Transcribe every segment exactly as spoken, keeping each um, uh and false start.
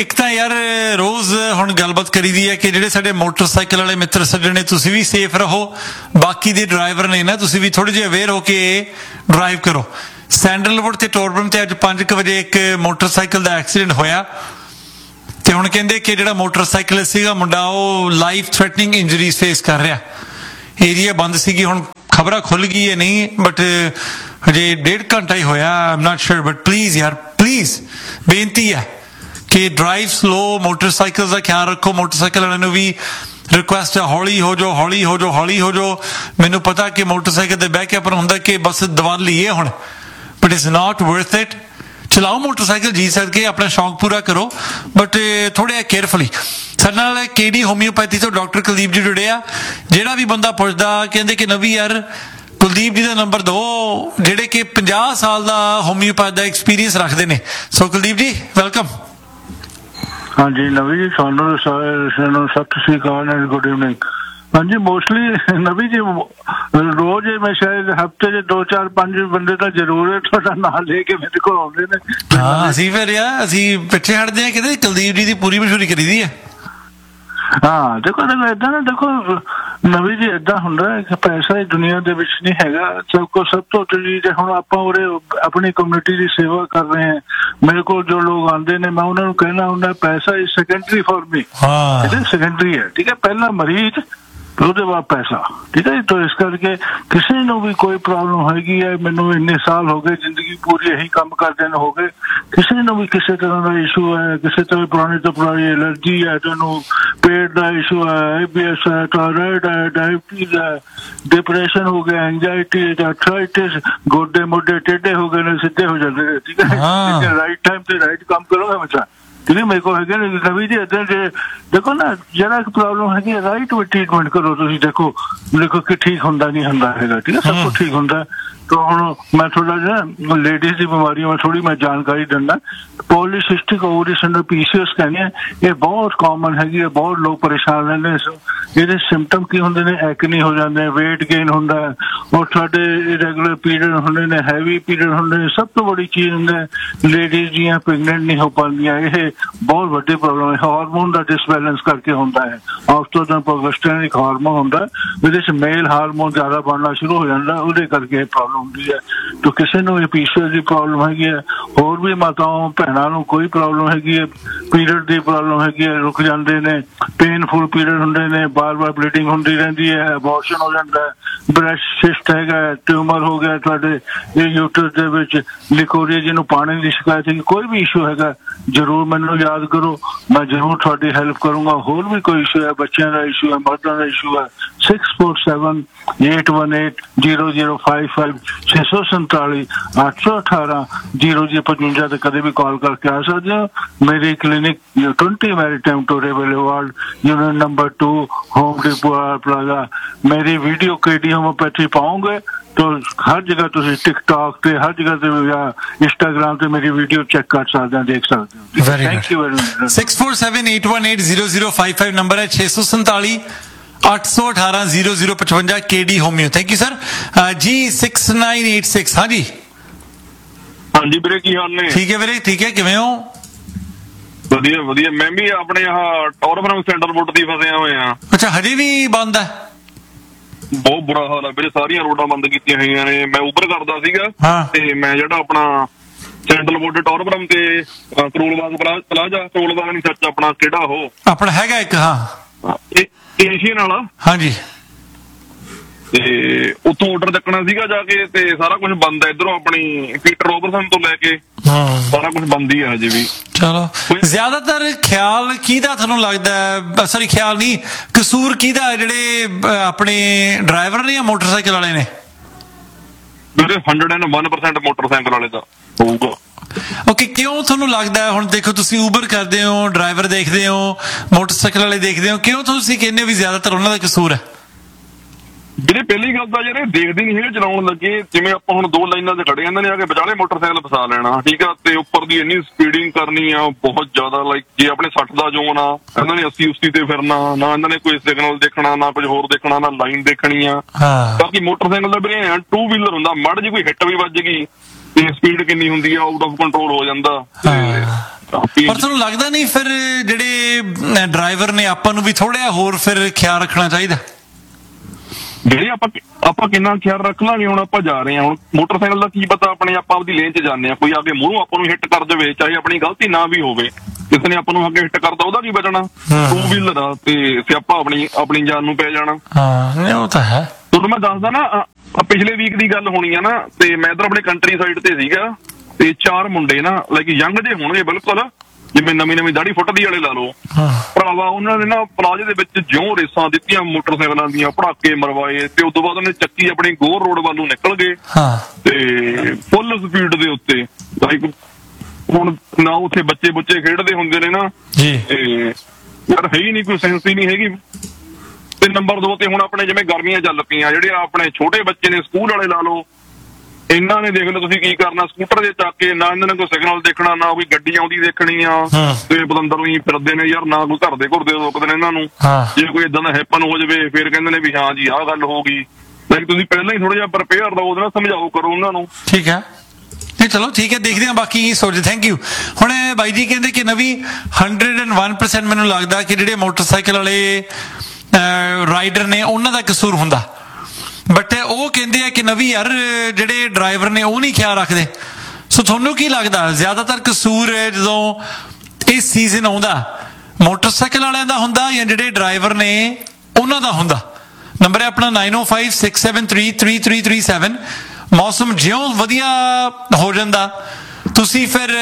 ਇੱਕ ਤਾਂ ਯਾਰ ਰੋਜ਼ ਹੁਣ ਗੱਲਬਾਤ ਕਰੀਦੀ ਹੈ ਕਿ ਜਿਹੜੇ ਸਾਡੇ ਮੋਟਰਸਾਈਕਲ ਵਾਲੇ ਮਿੱਤਰ ਸੱਜਣੇ, ਤੁਸੀਂ ਵੀ ਸੇਫ ਰਹੋ, ਬਾਕੀ ਦੇ ਡਰਾਈਵਰ ਨੇ ਨਾ ਤੁਸੀਂ ਵੀ ਥੋੜੇ ਜਿਹੇ ਅਵੇਅਰ ਹੋ ਕੇ ਡਰਾਈਵ ਕਰੋ। ਸੈਂਡਲਵੁੱਡ ਤੇ ਟੋਰਬਨ ਤੇ ਅੱਜ ਪੰਜ ਕੁ ਵਜੇ ਇੱਕ ਮੋਟਰਸਾਈਕਲ ਦਾ ਐਕਸੀਡੈਂਟ ਹੋਇਆ ਤੇ ਹੁਣ ਕਹਿੰਦੇ ਕਿ ਜਿਹੜਾ ਮੋਟਰਸਾਈਕਲ ਸੀਗਾ ਮੁੰਡਾ ਉਹ ਲਾਈਫ ਥ੍ਰੈਟਨਿੰਗ ਇੰਜਰੀਜ਼ ਫੇਸ ਕਰ ਰਿਹਾ। ਏਰੀਆ ਬੰਦ ਸੀਗੀ, ਹੁਣ ਖਬਰਾਂ ਖੁੱਲ ਗਈ ਹੈ ਨਹੀਂ, ਬਟ ਹਜੇ ਡੇਢ ਘੰਟਾ ਹੀ ਹੋਇਆ। I am not sure, but please ਯਾਰ ਪਲੀਜ਼ ਬੇਨਤੀ ਹੈ ਕਿ ਡਰਾਈਵ ਸਲੋ, ਮੋਟਰਸਾਈਕਲ ਦਾ ਖਿਆਲ ਰੱਖੋ। ਮੋਟਰਸਾਈਕਲ ਵਾਲਿਆਂ ਨੂੰ ਵੀ ਰਿਕੁਐਸਟ ਹੈ, ਹੌਲੀ ਹੋ ਜਾਓ, ਹੌਲੀ ਹੋ ਜਾਓ, ਹੌਲੀ ਹੋ ਜਾਓ। ਮੈਨੂੰ ਪਤਾ ਕਿ ਮੋਟਰਸਾਈਕਲ ਤੇ ਬਹਿ ਕੇ ਆਪਾਂ ਹੁੰਦਾ ਕਿ ਬਸ ਦਵਾ ਲਈਏ ਹੁਣ, but it's not worth it. ਚਲਾਓ ਮੋਟਰਸਾਈਕਲ ਜੀ ਸਕੇ, ਆਪਣਾ ਸ਼ੌਂਕ ਪੂਰਾ ਕਰੋ, ਬਟ ਥੋੜ੍ਹਾ ਜਿਹਾ ਕੇਅਰਫੁਲੀ। ਸਾਡੇ ਨਾਲ ਕੇਡੀ ਹੋਮਿਓਪੈਥੀ ਤੋਂ ਡਾਕਟਰ ਕੁਲਦੀਪ ਜੀ ਜੁੜੇ ਆ। ਜਿਹੜਾ ਵੀ ਬੰਦਾ ਪੁੱਛਦਾ ਕਹਿੰਦੇ ਕਿ ਨਵੀਂ ਯਾਰ ਕੁਲਦੀਪ ਜੀ ਦਾ ਨੰਬਰ ਦਿਓ, ਜਿਹੜੇ ਕਿ ਪੰਜਾਹ ਸਾਲ ਦਾ ਹੋਮਿਓਪੈਥ ਦਾ ਐਕਸਪੀਰੀਅੰਸ ਰੱਖਦੇ ਨੇ। ਸੋ ਕੁਲਦੀਪ ਜੀ ਵੈਲਕਮ। ਹਾਂਜੀ ਨਵੀ ਜੀ, ਸਾਨੂੰ ਸਤਿ ਸ਼੍ਰੀ ਅਕਾਲ ਐਂਡ ਗੁੱਡ ਇਵਨਿੰਗ। ਹਾਂਜੀ ਮੋਸਟਲੀ ਨਵੀ ਜੀ ਰੋਜ਼ ਮੈਂ ਸ਼ਾਇਦ ਹਫ਼ਤੇ ਚ ਦੋ ਚਾਰ ਪੰਜ ਬੰਦੇ ਤਾਂ ਜ਼ਰੂਰ ਤੁਹਾਡਾ ਨਾਂ ਲੈ ਕੇ ਮੇਰੇ ਕੋਲ ਆਉਂਦੇ ਨੇ। ਹਾਂ ਅਸੀਂ ਫਿਰ ਯਾਰ ਅਸੀਂ ਪਿੱਛੇ ਹਟਦੇ ਹਾਂ, ਕਹਿੰਦੇ ਕੁਲਦੀਪ ਜੀ ਦੀ ਪੂਰੀ ਮਸ਼ਹੂਰੀ ਕਰੀਦੀ ਹੈ। ਹਾਂ ਦੇਖੋ ਦੇਖੋ ਏਦਾਂ ਨਾ, ਦੇਖੋ ਨਵੀਂ ਜੀ ਏਦਾਂ ਹੁੰਦਾ ਕਿ ਪੈਸਾ ਇਸ ਦੁਨੀਆ ਦੇ ਵਿੱਚ ਨਹੀਂ ਹੈਗਾ। ਸਭ ਕੋ ਸਭ ਤੋਂ ਜ਼ਰੂਰੀ ਜੇ ਹੁਣ ਆਪਾਂ ਉਰੇ ਆਪਣੀ ਕਮਿਊਨਿਟੀ ਦੀ ਸੇਵਾ ਕਰ ਰਹੇ ਹਾਂ, ਮੇਰੇ ਕੋਲ ਜੋ ਲੋਕ ਆਉਂਦੇ ਨੇ ਮੈਂ ਉਹਨਾਂ ਨੂੰ ਕਹਿਣਾ ਹੁੰਦਾ ਪੈਸਾ ਇਜ਼ ਸੈਕੰਡਰੀ ਫॉर मी। ਹਾਂ ਇਹ ਸੈਕੰਡਰੀ ਹੈ, ਠੀਕ ਹੈ, ਪਹਿਲਾ ਮਰੀਜ਼ ਉਹਦੇ ਬਾਅਦ ਪੈਸਾ, ਠੀਕ ਹੈ। ਤਾਂ ਇਸ ਕਰਕੇ ਕਿਸੇ ਨੂੰ ਵੀ ਕੋਈ ਪ੍ਰੋਬਲਮ ਹੈਗੀ ਹੈ, ਮੈਨੂੰ ਇੰਨੇ ਸਾਲ ਹੋ ਗਏ ਜ਼ਿੰਦਗੀ ਪੂਰੀ ਇਹੀ ਕੰਮ ਕਰਦੇ ਨੂੰ ਹੋ ਗਏ, ਕਿਸੇ ਨੂੰ ਵੀ ਕਿਸੇ ਤਰ੍ਹਾਂ ਦਾ ਇਸ਼ੂ ਹੈ, ਕਿਸੇ ਤਰ੍ਹਾਂ ਪੁਰਾਣੀ ਤੋਂ ਪੁਰਾਣੀ ਐਲਰਜੀ ਹੈ, ਤੁਹਾਨੂੰ ਪੇਟ ਦਾ ਇਸ਼ੂ ਹੈ, ਆਈ ਬੀ ਐਸ ਹੈ, ਥਾਇਰਾਇਡ ਹੈ, ਡਾਇਬਟੀਜ਼ ਹੈ, ਡਿਪਰੈਸ਼ਨ ਹੋ ਗਿਆ, ਐਂਜ਼ਾਈਟੀ, ਆਰਥਰਾਈਟਿਸ, ਗੋਡੇ ਮੋਢੇ ਟੇਢੇ ਹੋ ਗਏ ਨੇ, ਸਿੱਧੇ ਹੋ ਜਾਂਦੇ ਨੇ, ਠੀਕ ਹੈ। ਰਾਈਟ ਟਾਈਮ ਤੇ ਰਾਈਟ ਕੰਮ ਕਰੋਗੇ ਬੱਚਾ, ਠੀਕ ਹੈ। ਮੇਰੇ ਕੋਲ ਹੈਗੇ ਨੇ ਨਵੀਂ ਜੀ ਏਦਾਂ ਜੇ ਦੇਖੋ ਨਾ, ਜਿਹੜਾ ਇੱਕ ਪ੍ਰੋਬਲਮ ਹੈਗੀ ਰਾਈਟ ਵਿੱਚ ਟ੍ਰੀਟਮੈਂਟ ਕਰੋ ਤੁਸੀਂ। ਦੇਖੋ ਦੇਖੋ ਕਿ ਠੀਕ ਹੁੰਦਾ ਨਹੀਂ ਹੁੰਦਾ ਹੈਗਾ, ਠੀਕ ਹੈ, ਸਭ ਕੁਛ ਠੀਕ ਹੁੰਦਾ। ਤਾਂ ਹੁਣ ਮੈਂ ਥੋੜਾ ਜਿਹਾ ਲੇਡੀਜ਼ ਦੀ ਬਿਮਾਰੀ ਮੈਂ ਥੋੜੀ ਮੈਂ ਜਾਣਕਾਰੀ ਦਿੰਦਾ। ਪੋਲੀਸਿਸਟਿਕ ਓਵਰੀ ਸਿੰਡਰੋਮ ਪੀ ਸੀ ਐਸ ਕਹਿੰਦੇ ਆ, ਇਹ ਬਹੁਤ ਕਾਮਨ ਹੈਗੀ ਹੈ, ਬਹੁਤ ਲੋਕ ਪਰੇਸ਼ਾਨ ਰਹਿੰਦੇ ਨੇ। ਇਹਦੇ ਸਿੰਪਟਮ ਕੀ ਹੁੰਦੇ ਨੇ? ਐਕਨੀ ਹੋ ਜਾਂਦੇ, ਵੇਟ ਗੇਨ ਹੁੰਦਾ, ਔਰ ਸਾਡੇ ਇਰੈਗੂਲਰ ਪੀਰੀਅਡ ਹੁੰਦੇ ਨੇ, ਹੈਵੀ ਪੀਰੀਅਡ ਹੁੰਦੇ ਨੇ। ਸਭ ਤੋਂ ਵੱਡੀ ਚੀਜ਼ ਹੁੰਦਾ ਲੇਡੀਜ਼ ਦੀਆਂ ਪ੍ਰੈਗਨੈਂਟ ਨਹੀਂ ਹੋ ਪਾਉਂਦੀਆਂ, ਇਹ ਬਹੁਤ ਵੱਡੀ ਪ੍ਰੋਬਲਮ ਹੈ। ਹਾਰਮੋਨ ਦਾ ਡਿਸਬੈਲੈਂਸ ਕਰਕੇ ਹੁੰਦਾ ਹੈ। ਆਫਟਰ ਪ੍ਰੋਜੈਸਟਰੋਨ ਇੱਕ ਹਾਰਮੋਨ ਹੁੰਦਾ, ਉਹਦੇ ਚ ਮੇਲ ਹਾਰਮੋਨ ਜ਼ਿਆਦਾ ਬਣਨਾ ਸ਼ੁਰੂ ਹੋ ਜਾਂਦਾ, ਉਹਦੇ ਕਰਕੇ ਇਹ ਪ੍ਰੋਬਲਮ ਹੁੰਦੀ ਹੈ। ਤਾਂ ਕਿਸੇ ਨੂੰ ਇਹ ਪੀ ਸੀ ਐਸ ਦੀ ਪ੍ਰੋਬਲਮ ਹੈਗੀ ਹੈ, ਹੋਰ ਵੀ ਮਾਤਾਵਾਂ ਭੈਣਾਂ ਨੂੰ ਕੋਈ ਪ੍ਰੋਬਲਮ ਹੈਗੀ ਹੈ, ਪੀਰੀਅਡ ਦੀ ਪ੍ਰੋਬਲਮ ਹੈਗੀ ਹੈ, ਰੁਕ ਜਾਂਦੇ ਨੇ, ਪੇਨਫੁਲ ਪੀਰੀਅਡ ਹੁੰਦੇ ਨੇ, ਬਾਰ ਬਾਰ ਬਲੀਡਿੰਗ ਹੁੰਦੀ ਰਹਿੰਦੀ ਹੈ, ਅਬੋਰਸ਼ਨ ਹੋ ਜਾਂਦਾ ਹੈ, ਬ੍ਰੈਸਟ ਸਿਸਟ ਹੈਗਾ, ਟਿਊਮਰ ਹੋ ਗਿਆ ਤੁਹਾਡੇ ਯੂਟਰਸ ਦੇ ਵਿੱਚ, ਲਿਕੋਰੀਆ ਜਿਹਨੂੰ ਪਾਣੀ ਦੀ ਸ਼ਿਕਾਇਤ ਹੈ, ਕੋਈ ਵੀ ਇਸ਼ੂ ਹੈਗਾ ਜ਼ਰੂਰ ਮੈਨੂੰ ਯਾਦ ਕਰੋ, ਮੈਂ ਜ਼ਰੂਰ ਤੁਹਾਡੀ ਹੈਲਪ ਕਰੂੰਗਾ। ਹੋਰ ਵੀ ਕੋਈ ਇਸ਼ੂ ਹੈ, ਬੱਚਿਆਂ ਦਾ ਇਸ਼ੂ ਹੈ, ਮਰਦਾਂ ਦਾ ਇਸ਼ੂ ਹੈ, six four seven eight one eight zero zero five five ਛੇ ਸੌ ਸੰਤਾਲੀ ਅੱਠ ਸੌ ਅਠਾਰਾਂ ਜ਼ੀਰੋ ਜੀ ਪਚਵੰਜਾ ਤੇ ਕਦੇ ਵੀ ਕਾਲ ਕਰਕੇ ਆ ਸਕਦੇ ਹੋ। ਮੇਰੀ ਕਲੀਨਿਕ ट्वेंटी मैरीटाइम टोरे ward unit number two home depot plaza. मेरी वीडियो केडी होम्योपैथी पाओगे तो हर जगह तुम टिकटॉक पे हर जगह से या इंस्टाग्राम पे मेरी वीडियो चेक कर सकते हैं, देख सकते हो। Thank you very much. Six four seven eight one eight zero zero five five number है, छे सौ संताली अठ सौ अठारह जीरो जीरो पचवंजा के D homeo. Thank you sir ji. Six nine eight six हाँ जी हाँ जी ਵੀਰੇ ਕੀ ਹਾਲ ਨੇ? ਠੀਕ ਹੈ ਵੀਰੇ, ਠੀਕ ਹੈ, ਕਿਵੇਂ ਹੋ? ਵਧੀਆ ਵਧੀਆ। ਮੈਂ ਵੀ ਆਪਣੇ ਆਹ ਟੌਰਬਰਮ ਸੈਂਟਰ ਬੁੱਟ ਦੀ ਫਸਿਆ ਹੋਇਆ। ਅੱਛਾ ਹਜੇ ਵੀ ਬੰਦ ਹੈ? ਬਹੁਤ ਬੁਰਾ ਹਾਲ ਹੈ ਵੀਰੇ, ਸਾਰੀਆਂ ਰੋਡਾਂ ਬੰਦ ਕੀਤੀਆਂ ਹੋਈਆਂ ਨੇ। ਮੈਂ ਉਬਰ ਕਰਦਾ ਸੀਗਾ ਤੇ ਮੈਂ ਜਿਹੜਾ ਆਪਣਾ ਸੈਂਟਰਲ ਬੁੱਟ ਟੌਰਬਰਮ ਤੇ ਕਰੋਲ ਬਾਗ ਪਲਾਜ਼ਾ, ਕਰੋਲ ਬਾਗ ਨਹੀਂ ਸੱਚ ਆਪਣਾ ਕਿਹੜਾ ਉਹ ਆਪਣਾ ਹੈਗਾ ਇੱਕ, ਹਾਂ ਏਸ਼ੀਅਨ ਵਾਲਾ, ਹਾਂਜੀ, ਤੇ ਉੱਥੋਂ ਆਰਡਰ ਚੱਕਣਾ ਸੀਗਾ ਜਾ ਕੇ ਤੇ ਸਾਰਾ ਕੁਝ ਬੰਦ ਹੈ। ਇੱਧਰੋਂ ਆਪਣੀ ਪੀਟਰ ਰੋਬਰਟਸਨ ਤੋਂ ਲੈ ਕੇ ਸਾਰਾ ਕੁਝ ਬੰਦ ਹੀ ਹੈ ਹਜੇ ਵੀ। ਚਲੋ ਜ਼ਿਆਦਾਤਰ ਖਿਆਲ ਕਿਹਦਾ ਤੁਹਾਨੂੰ ਲੱਗਦਾ ਹੈ? ਸੌਰੀ ਖਿਆਲ ਨਹੀਂ, ਕਸੂਰ ਕਿਹਦਾ? ਜਿਹੜੇ ਆਪਣੇ ਡਰਾਈਵਰ ਨੇ ਜਾਂ ਮੋਟਰਸਾਈਕਲ ਵਾਲੇ ਨੇ? ਵੀਰੇ hundred and one percent motorcycle ਵਾਲੇ ਦਾ ਹੋਊਗਾ। ਓਕੇ, ਕਿਉਂ ਤੁਹਾਨੂੰ ਲੱਗਦਾ? ਹੁਣ ਦੇਖੋ ਤੁਸੀਂ ਉਬਰ ਕਰਦੇ ਹੋ, ਡਰਾਈਵਰ ਦੇਖਦੇ ਹੋ, ਮੋਟਰਸਾਈਕਲ ਵਾਲੇ ਦੇਖਦੇ ਹੋ, ਕਿਉਂ ਤੁਸੀਂ ਕਹਿੰਦੇ ਹੋ ਵੀ ਜ਼ਿਆਦਾਤਰ ਉਹਨਾਂ ਦਾ ਕਸੂਰ ਹੈ? ਵੀਰੇ ਪਹਿਲੀ ਗੱਲ ਤਾਂ ਯਾਰ ਇਹ ਦੇਖਦੇ ਨਹੀਂ ਹੈਗੇ ਚਲਾਉਣ ਲੱਗੇ। ਜਿਵੇਂ ਆਪਾਂ ਹੁਣ ਦੋ ਲਾਈਨਾਂ ਤੇ ਖੜੇ, ਇਹਨਾਂ ਨੇ ਆ ਕੇ ਵਿਚਾਲੇ ਮੋਟਰਸਾਈਕਲ ਫਸਾ ਲੈਣਾ, ਠੀਕ ਆ, ਤੇ ਉੱਪਰ ਦੀ ਇੰਨੀ ਸਪੀਡਿੰਗ ਕਰਨੀ ਆ ਬਹੁਤ ਜ਼ਿਆਦਾ। ਲਾਈਕ ਜੇ ਆਪਣੇ ਸੱਠ ਦਾ ਜ਼ੋਨ ਆ, ਇਹਨਾਂ ਨੇ ਅੱਸੀ ਉਸੀ ਤੇ ਫਿਰਨਾ, ਨਾ ਇਹਨਾਂ ਨੇ ਕੋਈ ਸਿਗਨਲ ਦੇਖਣਾ, ਨਾ ਕੁਝ ਹੋਰ ਦੇਖਣਾ, ਨਾ ਲਾਈਨ ਦੇਖਣੀ ਆ। ਬਾਕੀ ਮੋਟਰਸਾਈਕਲ ਦਾ ਵੀਰੇ ਟੂ ਵੀਲਰ ਹੁੰਦਾ, ਮੜ ਜੀ ਕੋਈ ਹਿੱਟ ਵੀ ਵੱਜ ਗਈ ਤੇ ਸਪੀਡ ਕਿੰਨੀ ਹੁੰਦੀ ਆ, ਆਊਟ ਆਫ ਕੰਟਰੋਲ ਹੋ ਜਾਂਦਾ। ਦਿੱਤਾ। ਪਰ ਤੁਹਾਨੂੰ ਲੱਗਦਾ ਨਹੀਂ ਫਿਰ ਜਿਹੜੇ ਡਰਾਈਵਰ ਨੇ ਆਪਾਂ ਨੂੰ ਵੀ ਥੋੜ੍ਹਾ ਹੋਰ ਫਿਰ ਖਿਆਲ ਰੱਖਣਾ ਚਾਹੀਦਾ? ਜਿਹੜੇ ਆਪਾਂ ਆਪਾਂ ਕਿੰਨਾ ਖਿਆਲ ਰੱਖ ਲਾਂਗੇ। ਹੁਣ ਆਪਾਂ ਜਾ ਰਹੇ ਹਾਂ, ਹੁਣ ਮੋਟਰਸਾਈਕਲ ਦਾ ਕੀ ਪਤਾ ਆਪਣੇ ਆਪਾਂ ਆਪਦੀ ਲੇਨ 'ਚ ਜਾਂਦੇ ਹਾਂ, ਕੋਈ ਅੱਗੇ ਮੂਹਰੋਂ ਆਪਾਂ ਨੂੰ ਹਿੱਟ ਕਰ ਦੇਵੇ, ਚਾਹੇ ਆਪਣੀ ਗਲਤੀ ਨਾ ਵੀ ਹੋਵੇ, ਕਿਸੇ ਨੇ ਆਪਾਂ ਨੂੰ ਅੱਗੇ ਹਿੱਟ ਕਰਦਾ ਉਹਦਾ ਕੀ ਬਚਣਾ? ਟੂ ਵੀਲਰ ਆ ਤੇ ਸਿਆਪਾ ਆਪਣੀ ਆਪਣੀ ਜਾਨ ਨੂੰ ਪੈ ਜਾਣਾ। ਹਾਂ ਉਹ ਤਾਂ ਹੈ। ਤੁਹਾਨੂੰ ਮੈਂ ਦੱਸਦਾ ਨਾ, ਪਿਛਲੇ ਵੀਕ ਦੀ ਗੱਲ ਹੋਣੀ ਆ ਨਾ, ਤੇ ਮੈਂ ਇੱਧਰ ਆਪਣੇ ਕੰਟਰੀ ਸਾਈਡ ਤੇ ਸੀਗਾ, ਤੇ ਚਾਰ ਮੁੰਡੇ ਨਾ ਲਾਈਕ ਯੰਗ ਜੇ ਹੋਣਗੇ ਬਿਲਕੁਲ, ਜਿਵੇਂ ਨਵੀਂ ਨਵੀਂ ਦਾੜੀ ਫੁੱਟਦੀ ਵਾਲੇ ਲਾ ਲਓ ਭਰਾਵਾ, ਉਹਨਾਂ ਨੇ ਨਾ ਪਲਾਜ਼ੇ ਦੇ ਵਿੱਚ ਜਿਉਂ ਰੇਸਾਂ ਦਿੱਤੀਆਂ ਮੋਟਰਸਾਈਕਲਾਂ ਦੀਆਂ, ਪੜਾਕੇ ਮਰਵਾਏ, ਤੇ ਉਸ ਤੋਂ ਬਾਅਦ ਉਹਨੇ ਚੱਕੀ ਆਪਣੀ ਗੋਰ ਰੋਡ ਵੱਲੋਂ ਨਿਕਲ ਗਏ ਤੇ ਫੁੱਲ ਸਪੀਡ ਦੇ ਉੱਤੇ। ਲਾਈਕ ਹੁਣ ਨਾ ਉੱਥੇ ਬੱਚੇ ਬੁੱਚੇ ਖੇਡਦੇ ਹੁੰਦੇ ਨੇ ਨਾ, ਤੇ ਯਾਰ ਹੈ ਹੀ ਨਹੀਂ, ਕੋਈ ਸੈਂਸ ਹੀ ਨਹੀਂ ਹੈਗੀ। ਤੇ ਨੰਬਰ ਦੋ ਤੇ ਹੁਣ ਆਪਣੇ ਜਿਵੇਂ ਗਰਮੀਆਂ ਚੱਲ ਪਈਆਂ, ਜਿਹੜੇ ਆਪਣੇ ਛੋਟੇ ਬੱਚੇ ਨੇ ਸਕੂਲ ਵਾਲੇ ਲਾ ਲਓ, ਇਹਨਾਂ ਨੇ ਦੇਖ ਲਓ ਤੁਸੀਂ ਕੀ ਕਰਨਾ, ਸਕੂਟਰ ਦੇ ਚੱਕ ਕੇ, ਨਾ ਇਹਨਾਂ ਨੇ ਕੋਈ ਸਿਗਨਲ ਦੇਖਣਾ, ਨਾ ਕੋਈ ਗੱਡੀ ਆਉਂਦੀ ਦੇਖਣੀ ਆ, ਤੇ ਪਤੰਦਰ ਹੀ ਫਿਰਦੇ ਨੇ ਯਾਰ, ਨਾ ਕੋਈ ਘਰ ਦੇ ਘੁਰ ਦੇ ਰੋਕਦੇ ਨੇ ਇਹਨਾਂ ਨੂੰ। ਜੇ ਕੋਈ ਏਦਾਂ ਦਾ ਹੈਪਨ ਹੋ ਜਾਵੇ ਫਿਰ ਕਹਿੰਦੇ ਨੇ ਵੀ ਹਾਂ ਜੀ ਆਹ ਗੱਲ ਹੋ ਗਈ। ਲਾਈਕ ਤੁਸੀਂ ਪਹਿਲਾਂ ਹੀ ਥੋੜਾ ਜਿਹਾ ਪ੍ਰਪੇਅਰ ਰਹੋ, ਉਹਦੇ ਨਾਲ ਸਮਝਾਓ ਕਰੋ ਉਹਨਾਂ ਨੂੰ। ਠੀਕ ਹੈ, ਨਹੀਂ ਚਲੋ ਠੀਕ ਹੈ, ਦੇਖਦੇ ਹਾਂ ਬਾਕੀ ਕੀ ਸੋਚਦੇ। Thank you. ਹੁਣ ਬਾਈ ਜੀ ਕਹਿੰਦੇ ਕਿ ਨਵੀਂ ਹੰਡਰਡ ਐਂਡ ਵਨ ਪਰਸੈਂਟ ਮੈਨੂੰ ਲੱਗਦਾ ਕਿ ਜਿਹੜੇ ਮੋਟਰਸਾਈਕਲ ਵਾਲੇ ਰਾਈਡਰ ਨੇ ਉਹਨਾਂ ਦਾ ਕਸੂਰ ਹੁੰਦਾ, ਬਟ ਉਹ ਕਹਿੰਦੇ ਆ ਕਿ ਨਵੀਂ ਯਾਰ ਜਿਹੜੇ ਡਰਾਈਵਰ ਨੇ ਉਹ ਨਹੀਂ ਖਿਆਲ ਰੱਖਦੇ। ਸੋ ਤੁਹਾਨੂੰ ਕੀ ਲੱਗਦਾ ਜ਼ਿਆਦਾਤਰ ਕਸੂਰ ਜਦੋਂ ਇਸ ਸੀਜ਼ਨ ਆਉਂਦਾ ਮੋਟਰਸਾਈਕਲ ਵਾਲਿਆਂ ਦਾ ਹੁੰਦਾ ਜਾਂ ਜਿਹੜੇ ਡਰਾਈਵਰ ਨੇ ਉਹਨਾਂ ਦਾ ਹੁੰਦਾ? ਨੰਬਰ ਹੈ ਆਪਣਾ ਨਾਈਨ ਓ five six seven three three three three seven. ਮੌਸਮ ਜਿਉਂ ਵਧੀਆ ਹੋ ਜਾਂਦਾ ਤੁਸੀਂ ਫਿਰ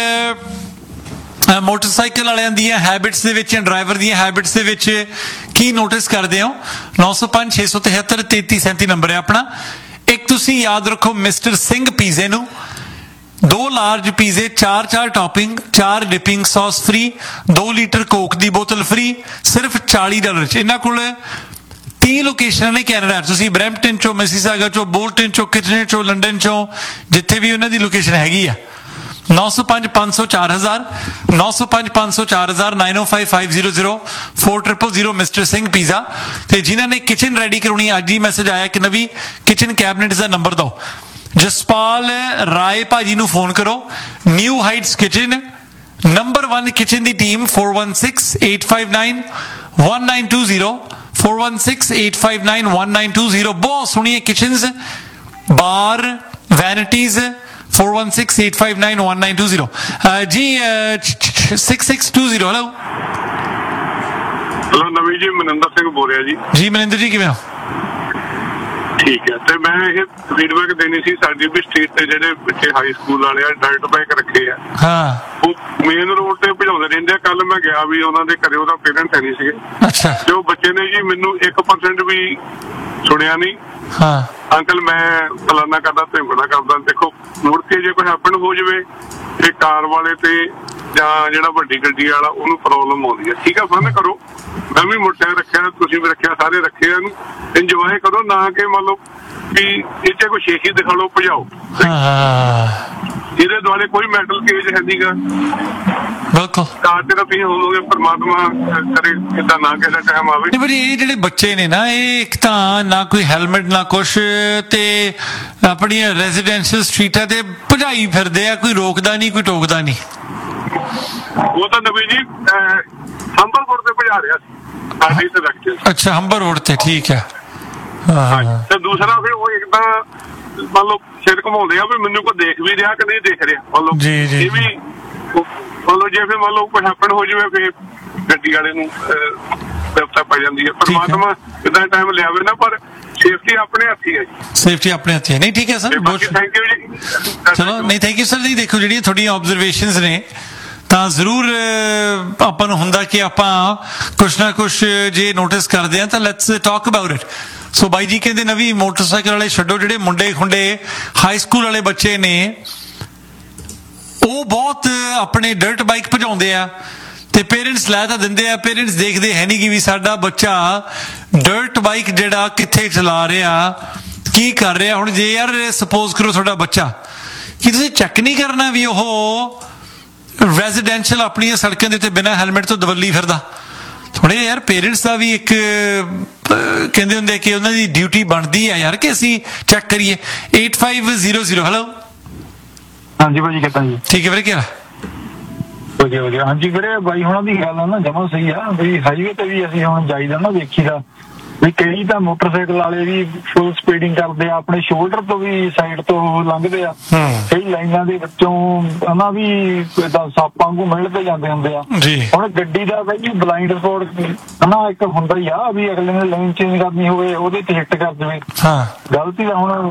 ਮੋਟਰਸਾਈਕਲ ਵਾਲਿਆਂ ਦੀਆਂ ਹੈਬਿਟਸ ਦੇ ਵਿੱਚ, ਡਰਾਈਵਰ ਦੀਆਂ ਹੈਬਿਟਸ ਦੇ ਵਿੱਚ ਕੀ ਨੋਟਿਸ ਕਰਦੇ ਹੋ? ਨੌ ਸੌ ਪੰਜ ਛੇ ਸੌ ਤਿਹੱਤਰ ਤੇਤੀ ਸੈਂਤੀ ਨੰਬਰ ਹੈ ਆਪਣਾ। ਇੱਕ ਤੁਸੀਂ ਯਾਦ ਰੱਖੋ ਮਿਸਟਰ ਸਿੰਘ ਪੀਜ਼ੇ ਨੂੰ, ਦੋ ਲਾਰਜ ਪੀਜ਼ੇ, ਚਾਰ ਚਾਰ ਟੌਪਿੰਗ, ਚਾਰ ਡਿਪਿੰਗ ਸੌਸ ਫ੍ਰੀ, ਦੋ ਲੀਟਰ ਕੋਕ ਦੀ ਬੋਤਲ ਫ੍ਰੀ, ਸਿਰਫ ਚਾਲੀ ਡਾਲਰ 'ਚ। ਇਹਨਾਂ ਕੋਲ ਤੀਹ ਲੋਕੇਸ਼ਨਾਂ ਨੇ ਕੈਨੇਡਾ। ਤੁਸੀਂ ਬਰੈਂਪਟਨ ਚੋਂ, ਮਿਸੀਸਾਗਾ ਚੋਂ, ਬੋਲਟਨ ਚੋਂ, ਕਿਟਨਰ ਚੋਂ, ਲੰਡਨ ਚੋਂ, ਜਿੱਥੇ ਵੀ ਉਹਨਾਂ ਦੀ ਲੋਕੇਸ਼ਨ ਹੈਗੀ ਆ। ਨੌ ਸੌ ਪੰਜ ਪੰਜ ਸੌ ਚਾਰ ਹਜ਼ਾਰ, ਨੌ ਸੌ ਪੰਜ ਪੰਜ ਸੌ ਚਾਰ ਹਜ਼ਾਰ, ਨਾਈਨ ਓ five five zero zero four triple zero mister Singh pizza. ਤੇ ਜਿਨ੍ਹਾਂ ਨੇ ਕਿਚਨ ਰੈਡੀ ਕਰਾਉਣੀ, ਅੱਜ ਹੀ ਮੈਸੇਜ ਆਇਆ ਕਿ ਨਵੀਂ ਕਿਚਨ ਕੈਬਨਿਟ ਦਾ ਨੰਬਰ ਦਿਓ। ਜਸਪਾਲ ਰਾਏ ਭਾਜੀ ਨੂੰ ਫੋਨ ਕਰੋ, new heights kitchen, number one kitchen ਦੀ team, four one six eight five nine one nine two zero four one six eight five nine one nine two zero। ਬਹੁਤ ਸੋਹਣੀਆਂ kitchens, ਬਾਰ, ਵੈਨਿਟੀਜ਼, four one six eight five nine one nine two zero ਜੀ six six two zero। Hello hello ਨਵੀਂ ਜੀ, ਮਨਿੰਦਰ ਸਿੰਘ ਬੋਲ ਰਿਹਾ ਜੀ। ਜੀ ਮਨਿੰਦਰ ਜੀ ਕਿਵੇਂ ਹੋ? ਠੀਕ ਹੈ, ਤੇ ਮੈਂ ਇਹ ਫੀਡਬੈਕ ਦੇਣੀ ਸੀ, ਸਾਡੀ ਵੀ ਸਟੇਟ ਤੇ ਜਿਹੜੇ ਬੱਚੇ ਹਾਈ ਸਕੂਲ ਵਾਲੇ ਆ ਡਾਇਰੈਕਟ ਬਾਈਕ ਰੱਖੇ ਆ, ਹਾਂ ਉਹ ਮੇਨ ਰੋਡ ਤੇ ਭਜਾਉਂਦੇ ਰਹਿੰਦੇ ਆ। ਕੱਲ ਮੈਂ ਗਿਆ ਵੀ ਉਹਨਾਂ ਦੇ ਘਰੇ, ਉਹਦਾ ਪੇਰੈਂਟਸ ਹੈ ਨਹੀਂ ਸੀਗੇ। ਅੱਛਾ। ਤੇ ਉਹ ਬੱਚੇ ਨੇ ਜੀ ਮੈਨੂੰ ਇੱਕ ਪਰਸੈਂਟ ਵੀ ਸੁਣਿਆ ਨਹੀਂ। ਹਾਂ ਅੰਕਲ ਮੈਂ ਫਲਾਨਾ ਕਰਦਾ ਤੇ ਬੜਾ ਕਰਦਾ। ਦੇਖੋ ਮੁੜ ਕੇ ਜੇ ਕੋਈ ਹੈਪਨ ਹੋ ਜਾਵੇ ਤੇ ਕਾਰ ਵਾਲੇ ਤੇ ਜਾਂ ਜਿਹੜਾ ਵੱਡੀ ਗੱਡੀ ਵਾਲਾ ਉਹਨੂੰ ਪ੍ਰੋਬਲਮ ਆਉਂਦੀ ਹੈ। ਠੀਕ ਆ, ਬੰਦ ਕਰੋ। ਮੈਂ ਵੀ ਮੁੱਠਿਆ ਰੱਖਿਆ, ਤੁਸੀਂ ਵੀ ਰੱਖਿਆ, ਸਾਰੇ ਰੱਖੇ, ਇਹਨੂੰ ਇੰਜੋਏ ਕਰੋ, ਨਾ ਕਿ ਮੰਨ ਲਓ ਵੀ ਇੱਥੇ ਕੋਈ ਸ਼ੇਖੀ ਦਿਖਾ ਲਓ, ਭਜਾਓ। ਇਹਦੇ ਦੁਆਲੇ ਕੋਈ ਮੈਟਲ ਕੇਜ ਹੈ ਨੀਗਾ, ਬਿਲਕੁਲ। ਕਾਰ ਤੇ ਤਾਂ ਤੁਸੀਂ ਹੋਵੋਗੇ, ਪਰਮਾਤਮਾ ਕਰੇ ਏਦਾਂ ਨਾ ਕਿਸੇ ਟਾਈਮ ਆਵੇ। ਨਹੀਂ ਪਰ ਇਹ ਜਿਹੜੇ ਬੱਚੇ ਨੇ ਨਾ, ਇਹ ਇੱਕ ਤਾਂ ਨਾ ਕੋਈ ਹੈਲਮਟ ਨਾ ਕੁਛ, ਤੇ ਆਪਣੀਆਂ ਰੈਜ਼ੀਡੈਂਸ਼ੀਅਲ ਸਟਰੀਟਾਂ ਤੇ ਭਜਾਈ ਫਿਰਦੇ ਆ, ਕੋਈ ਰੋਕਦਾ ਨਹੀਂ, ਕੋਈ ਟੋਕਦਾ ਨਹੀਂ। ਉਹ ਤਾਂ ਨਵੀਂ ਜੀ ਹੰਬਲਪੁਰ ਤੇ ਭਜਾ ਰਿਹਾ ਸੀ ਸਾਡੀ ਤੇ ਰੱਖ ਕੇ। ਅੱਛਾ, ਹੰਬਰ ਰੋਡ ਤੇ, ਠੀਕ ਹੈ। ਤੇ ਦੂਸਰਾ ਫਿਰ ਉਹ ਇੱਕ ਤਾਂ ਮੰਨ ਲਓ ਸਿਰ ਘੁਮਾਉਂਦੇ ਆ ਵੀ ਮੈਨੂੰ ਕੋਈ ਦੇਖ ਵੀ ਰਿਹਾ ਕਿ ਨਹੀਂ ਦੇਖ ਰਿਹਾ, ਮੰਨ ਲਓ ਇਹ ਵੀ ਮੰਨ ਲਓ ਜੇ ਫਿਰ ਮੰਨ ਲਓ ਕੋਈ ਹੈਪਨ ਹੋ ਜਾਵੇ ਫਿਰ ਗੱਡੀ ਵਾਲੇ ਨੂੰ ਵਿਪਤਾ ਪੈ ਜਾਂਦੀ ਹੈ। ਪਰਮਾਤਮਾ ਇਦਾਂ ਟਾਈਮ ਲਿਆਵੇ ਨਾ, ਪਰ ਸੇਫਟੀ ਆਪਣੇ ਹੱਥੀ ਹੈ ਜੀ। ਸੇਫਟੀ ਆਪਣੇ ਹੱਥੀ ਹੈ। ਨਹੀਂ ਠੀਕ ਹੈ ਸਰ, ਥੈਂਕ ਯੂ ਜੀ। ਚਲੋ ਨਹੀਂ ਥੈਂਕ ਯੂ ਸਰ ਜੀ। ਦੇਖੋ ਜਿਹੜੀਆਂ ਤੁਹਾਡੀਆਂ ਆਬਜ਼ਰਵੇਸ਼ਨਸ ਨੇ ਤਾਂ ਜ਼ਰੂਰ ਆਪਾਂ ਨੂੰ ਹੁੰਦਾ ਕਿ ਆਪਾਂ ਕੁਛ ਨਾ ਕੁਛ ਜੇ ਨੋਟਿਸ ਕਰਦੇ ਹਾਂ ਤਾਂ ਲੈਟਸ ਟਾਕ ਅਬਾਊਟ ਇਟ। ਸੋ ਬਾਈ ਜੀ ਕਹਿੰਦੇ ਨਵੀਂ ਮੋਟਰਸਾਈਕਲ ਵਾਲੇ ਛੱਡੋ, ਜਿਹੜੇ ਮੁੰਡੇ ਖੁੰਡੇ ਹਾਈ ਸਕੂਲ ਵਾਲੇ ਬੱਚੇ ਨੇ ਉਹ ਬਹੁਤ ਆਪਣੇ ਡਰਟ ਬਾਈਕ ਭਜਾਉਂਦੇ ਆ, ਤੇ ਪੇਰੈਂਟਸ ਲੈ ਤਾਂ ਦਿੰਦੇ ਆ, ਪੇਰੈਂਟਸ ਦੇਖਦੇ ਹੈ ਨਹੀਂ ਕਿ ਵੀ ਸਾਡਾ ਬੱਚਾ ਡਰਟ ਬਾਈਕ ਜਿਹੜਾ ਕਿੱਥੇ ਚਲਾ ਰਿਹਾ, ਕੀ ਕਰ ਰਿਹਾ। ਹੁਣ ਜੇ ਯਾਰ ਸਪੋਜ਼ ਕਰੋ ਤੁਹਾਡਾ ਬੱਚਾ, ਕੀ ਤੁਸੀਂ ਚੈੱਕ ਨਹੀਂ ਕਰਨਾ ਵੀ ਉਹ ਰੈਜ਼ੀਡੈਂਸ਼ੀਅਲ ਆਪਣੀਆਂ ਸੜਕਾਂ ਦੇ ਉੱਤੇ ਬਿਨਾਂ ਹੈਲਮਟ ਤੋਂ ਦਵੱਲੀ ਫਿਰਦਾ? ਥੋੜੇ ਯਾਰ ਪੇਰੈਂਟਸ ਦਾ ਵੀ ਇੱਕ ਕਹਿੰਦੇ ਹੁੰਦੇ ਕਿ ਉਹਨਾਂ ਦੀ ਡਿਊਟੀ ਬਣਦੀ ਆ ਯਾਰ ਕਿ ਅਸੀਂ ਚੈੱਕ ਕਰੀਏ। eight five zero zero। Hello ਹਾਂਜੀ ਭਾਜੀ, ਕਿੱਦਾਂ ਜੀ? ਠੀਕ ਹੈ ਵੀਰੇ, ਕੀ ਹਾਲ? ਵਧੀਆ ਵਧੀਆ। ਹਾਂਜੀ ਵੀਰੇ ਬਾਈ ਹੁਣਾਂ ਦੀ ਗੱਲ ਆ ਨਾ ਜਮਾਂ ਸਹੀ ਆ ਵੀ ਹਾਈਵੇ ਤੇ ਵੀ ਅਸੀਂ ਹੁਣ ਜਾਈਦਾ ਨਾ ਵੇਖੀਦਾ ਵੀ ਕਈ ਤਾਂ ਮੋਟਰਸਾਈਕਲ ਵਾਲੇ ਵੀ ਫੁੱਲ ਸਪੀਡਿੰਗ ਕਰਦੇ ਆ, ਆਪਣੇ ਸ਼ੋਲਡਰ ਤੋਂ ਵੀ ਸਾਈਡ ਤੋਂ ਲੰਘਦੇ ਆ, ਕਈ ਲਾਈਨਾਂ ਦੇ ਵਿੱਚੋਂ ਹਨਾ ਵੀ ਸੱਪ ਵਾਂਗੂ ਮਿਲਦੇ ਜਾਂਦੇ ਹੁੰਦੇ ਆ। ਹੁਣ ਗੱਡੀ ਦਾ ਬਈ ਬਲਾਈਂਡ ਸਪੋਟ ਹਨਾ ਇੱਕ ਹੁੰਦਾ ਹੀ ਆ ਵੀ ਅਗਲੇ ਨੇ ਲਾਈਨ ਚੇਂਜ ਕਰਨੀ ਹੋਵੇ ਉਹਦੇ ਤੇ ਹਿੱਟ ਕਰ ਦੇਵੇ, ਗਲਤੀ ਤਾਂ ਹੁਣ